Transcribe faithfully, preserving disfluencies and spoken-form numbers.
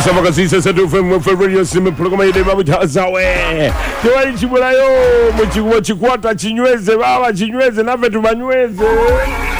Sava kasisa setu fm for radio sim programa ide babu tazawe. Tewali chibulayo mu chikuwa chikwata chinyweze baba chinyweze nafe tubanyweze.